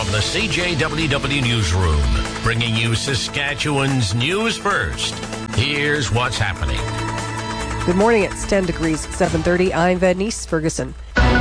the CJWW Newsroom, bringing you Saskatchewan's news first. Here's what's happening. Good morning. It's 10 degrees at 7:30. I'm Venice Ferguson.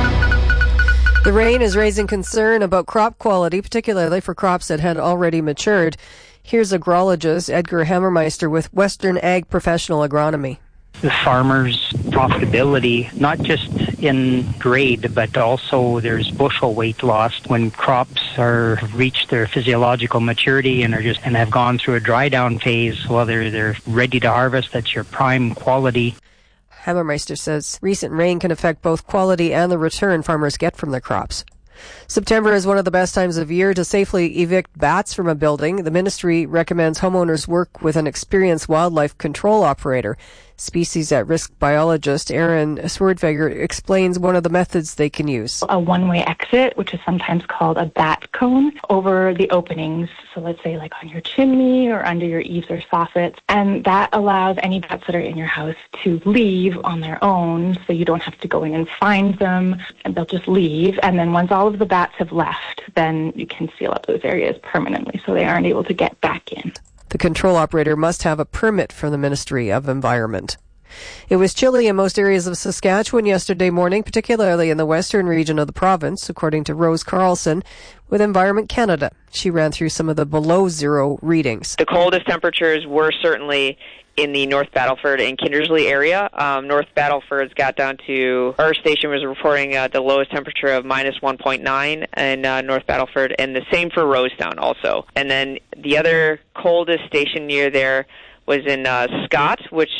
The rain is raising concern about crop quality, particularly for crops that had already matured. Here's agrologist Edgar Hammermeister with Western Ag Professional Agronomy. The farmer's profitability, not just in grade, but also there's bushel weight lost when crops have reached their physiological maturity and have gone through a dry down phase. Well, they're ready to harvest. That's your prime quality. Hammermeister says recent rain can affect both quality and the return farmers get from their crops. September is one of the best times of year to safely evict bats from a building. The ministry recommends homeowners work with an experienced wildlife control operator. Species at risk biologist Erin Swerdweger explains one of the methods they can use. A one-way exit, which is sometimes called a bat cone, over the openings. So let's say like on your chimney or under your eaves or soffits. And that allows any bats that are in your house to leave on their own, so you don't have to go in and find them, and they'll just leave. And then once all of the bats have left, then you can seal up those areas permanently so they aren't able to get back in. The control operator must have a permit from the Ministry of Environment. It was chilly in most areas of Saskatchewan yesterday morning, particularly in the western region of the province, according to Rose Carlson with Environment Canada. She ran through some of the below zero readings. The coldest temperatures were certainly in the North Battleford and Kindersley area. North Battleford's got down to, our station was reporting the lowest temperature of minus 1.9 in North Battleford, and the same for Rosetown also. And then the other coldest station near there was in Scott, which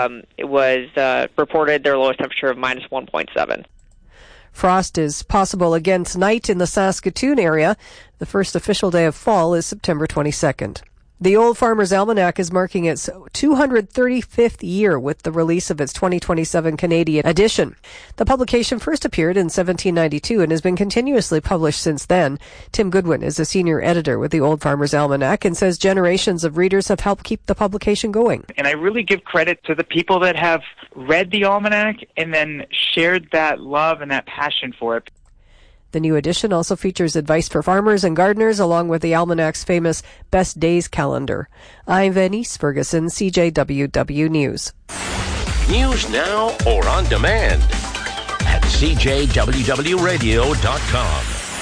was reported their lowest temperature of minus 1.7. Frost is possible again tonight in the Saskatoon area. The first official day of fall is September 22nd. The Old Farmer's Almanac is marking its 235th year with the release of its 2027 Canadian edition. The publication first appeared in 1792 and has been continuously published since then. Tim Goodwin is a senior editor with the Old Farmer's Almanac and says generations of readers have helped keep the publication going. And I really give credit to the people that have read the Almanac and then shared that love and that passion for it. The new edition also features advice for farmers and gardeners, along with the Almanac's famous Best Days calendar. I'm Venice Ferguson, CJWW News. News now or on demand at CJWWRadio.com.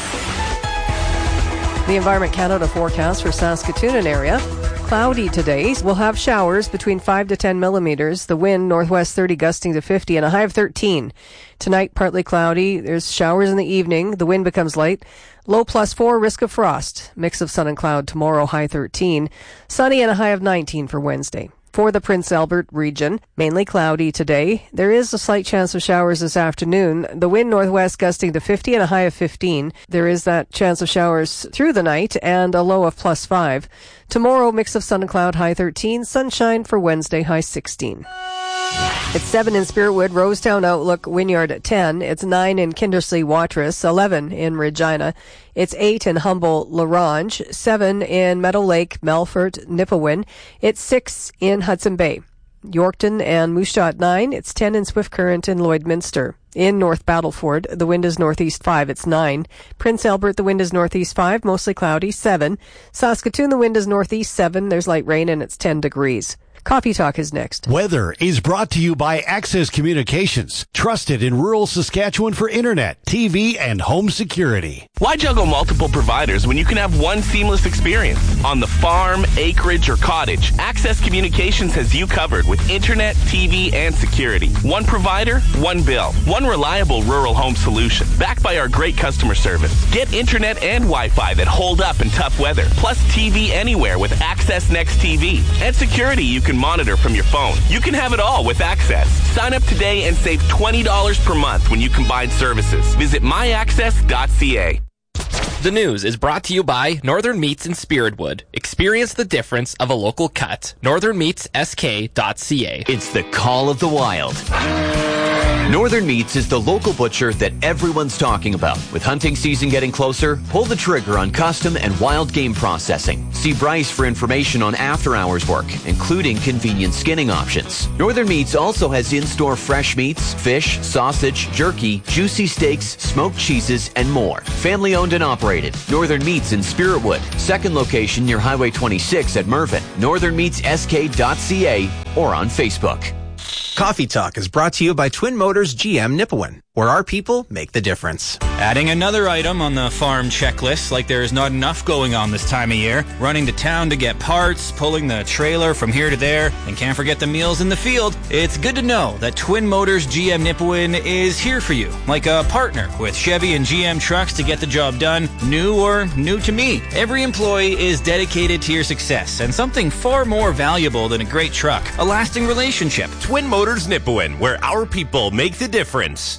The Environment Canada forecast for Saskatoon and area. Cloudy today. We'll have showers between 5 to 10 millimeters. The wind, northwest 30 gusting to 50 and a high of 13. Tonight, partly cloudy. There's showers in the evening. The wind becomes light. Low +4, risk of frost. Mix of sun and cloud tomorrow, high 13. Sunny and a high of 19 for Wednesday. For the Prince Albert region, mainly cloudy today. There is a slight chance of showers this afternoon. The wind northwest gusting to 50 and a high of 15. There is that chance of showers through the night and a low of +5. Tomorrow, mix of sun and cloud, high 13. Sunshine for Wednesday, high 16. It's 7 in Spiritwood, Rosetown Outlook, Wynyard at 10. It's 9 in Kindersley, Watrous, 11 in Regina. It's 8 in Humboldt, La Ronge, 7 in Meadow Lake, Melfort, Nipawin. It's 6 in Hudson Bay. Yorkton and Moose Jaw at 9. It's 10 in Swift Current and Lloydminster. In North Battleford, the wind is northeast 5. It's 9. Prince Albert, the wind is northeast 5, mostly cloudy, 7. Saskatoon, the wind is northeast 7. There's light rain and it's 10 degrees. Coffee Talk is next. Weather is brought to you by Access Communications, trusted in rural Saskatchewan for internet, TV, and home security. Why juggle multiple providers when you can have one seamless experience? On the farm, acreage, or cottage, Access Communications has you covered with internet, TV, and security. One provider, one bill. One reliable rural home solution, backed by our great customer service. Get internet and Wi-Fi that hold up in tough weather, plus TV anywhere with Access Next TV. And security you can monitor from your phone. You can have it all with Access. Sign up today and save $20 per month when you combine services. Visit myaccess.ca. The news is brought to you by Northern Meats in Spiritwood. Experience the difference of a local cut. NorthernMeatsSK.ca. It's the call of the wild. Northern Meats is the local butcher that everyone's talking about. With hunting season getting closer, pull the trigger on custom and wild game processing. See Bryce for information on after-hours work, including convenient skinning options. Northern Meats also has in-store fresh meats, fish, sausage, jerky, juicy steaks, smoked cheeses, and more. Family-owned and operated. Northern Meats in Spiritwood. Second location near Highway 26 at Mervyn. NorthernMeatsSK.ca or on Facebook. Coffee Talk is brought to you by Twin Motors GM Nipawin, where our people make the difference. Adding another item on the farm checklist, like there is not enough going on this time of year. Running to town to get parts, pulling the trailer from here to there, and can't forget the meals in the field. It's good to know that Twin Motors GM Nipawin is here for you, like a partner with Chevy and GM trucks to get the job done, new or new to me. Every employee is dedicated to your success, and something far more valuable than a great truck, a lasting relationship. Twin Motors Nipawin, where our people make the difference.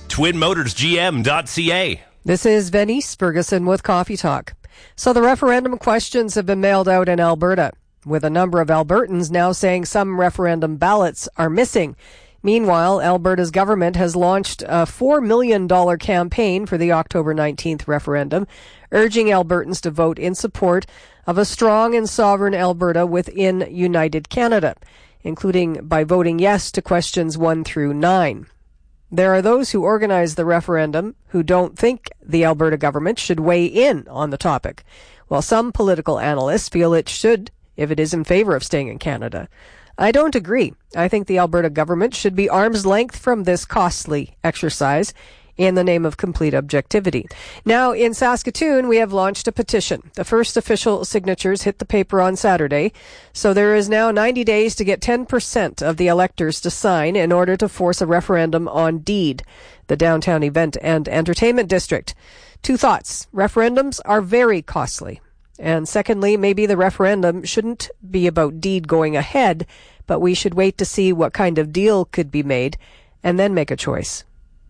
TwinMotorsGM.ca. This is Venice Ferguson with Coffee Talk. So the referendum questions have been mailed out in Alberta, with a number of Albertans now saying some referendum ballots are missing. Meanwhile, Alberta's government has launched a $4 million campaign for the October 19th referendum, urging Albertans to vote in support of a strong and sovereign Alberta within United Canada, including by voting yes to questions 1 through 9. There are those who organize the referendum who don't think the Alberta government should weigh in on the topic, while some political analysts feel it should if it is in favor of staying in Canada. I don't agree. I think the Alberta government should be arm's length from this costly exercise in the name of complete objectivity. Now, in Saskatoon, we have launched a petition. The first official signatures hit the paper on Saturday, so there is now 90 days to get 10% of the electors to sign in order to force a referendum on Deed, the downtown event and entertainment district. Two thoughts. Referendums are very costly. And secondly, maybe the referendum shouldn't be about Deed going ahead, but we should wait to see what kind of deal could be made and then make a choice.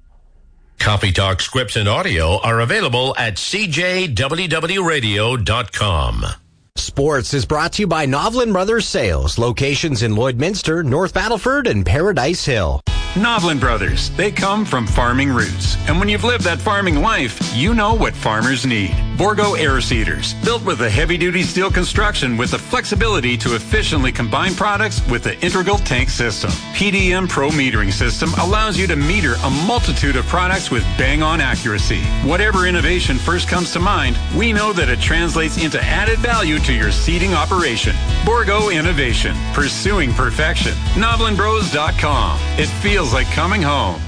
Coffee Talk scripts and audio are available at cjwwradio.com. Sports is brought to you by Novlin Brothers Sales, locations in Lloydminster, North Battleford, and Paradise Hill. Novlin Brothers, they come from farming roots. And when you've lived that farming life, you know what farmers need. Borgo air seeders, built with a heavy-duty steel construction with the flexibility to efficiently combine products with the integral tank system. PDM Pro metering system allows you to meter a multitude of products with bang-on accuracy. Whatever innovation first comes to mind, we know that it translates into added value to your seeding operation. Borgo Innovation, pursuing perfection. NovlinBros.com. It feels like coming home.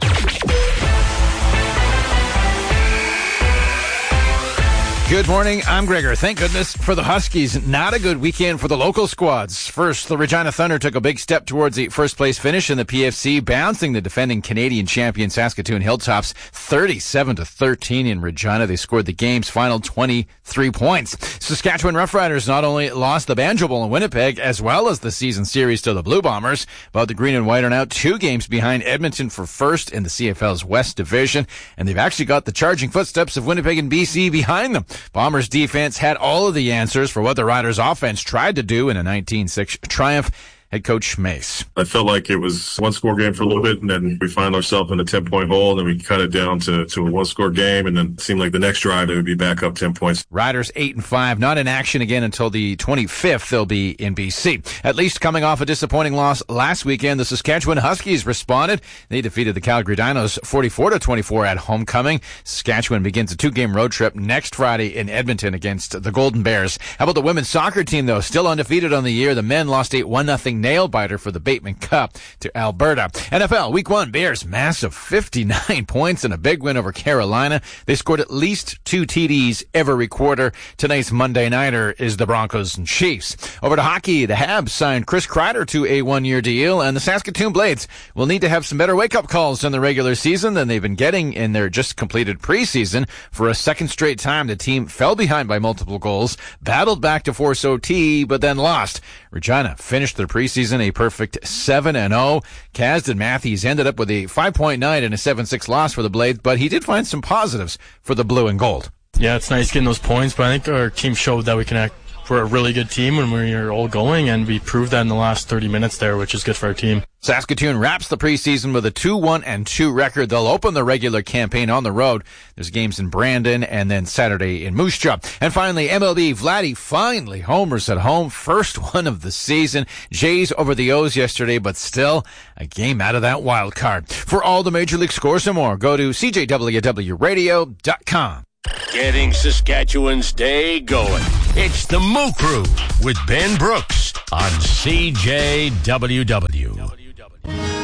Good morning, I'm Gregor. Thank goodness for the Huskies. Not a good weekend for the local squads. First, the Regina Thunder took a big step towards the first-place finish in the PFC, bouncing the defending Canadian champion Saskatoon Hilltops 37-13 in Regina. They scored the game's final 23 points. Saskatchewan Roughriders not only lost the Banjo Bowl in Winnipeg, as well as the season series to the Blue Bombers, but the Green and White are now 2 games behind Edmonton for first in the CFL's West Division, and they've actually got the charging footsteps of Winnipeg and BC behind them. Bombers defense had all of the answers for what the Riders offense tried to do in a 19-6 triumph. Head coach Mace. I felt like it was a one-score game for a little bit, and then we find ourselves in a 10-point hole, and then we cut it down to a one-score game, and then it seemed like the next drive they would be back up 10 points. Riders 8-5, not in action again until the 25th. They'll be in BC. At least coming off a disappointing loss last weekend, the Saskatchewan Huskies responded. They defeated the Calgary Dinos 44-24 at homecoming. Saskatchewan begins a 2-game road trip next Friday in Edmonton against the Golden Bears. How about the women's soccer team, though? Still undefeated on the year. The men lost 1-0 nail-biter for the Bateman Cup to Alberta. NFL Week 1, Bears massive 59 points and a big win over Carolina. They scored at least 2 TDs every quarter. Tonight's Monday Nighter is the Broncos and Chiefs. Over to hockey, the Habs signed Chris Kreider to a 1-year deal, and the Saskatoon Blades will need to have some better wake-up calls in the regular season than they've been getting in their just completed preseason. For a second straight time, the team fell behind by multiple goals, battled back to force OT, but then lost. Regina finished their preseason a perfect 7-0. Kasdan Matthews ended up with a 5.9 and a 7-6 loss for the Blades, but he did find some positives for the blue and gold. Yeah, it's nice getting those points, but I think our team showed that we can act. We're a really good team when we're all going, and we proved that in the last 30 minutes there, which is good for our team. Saskatoon wraps the preseason with a 2-1-2 record. They'll open the regular campaign on the road. There's games in Brandon and then Saturday in Moose Jaw. And finally, MLB, Vladdy finally homers at home. First one of the season. Jays over the O's yesterday, but still a game out of that wild card. For all the Major League scores and more, go to CJWWRadio.com. Getting Saskatchewan's day going. It's the Moo Crew with Ben Brooks on CJWW.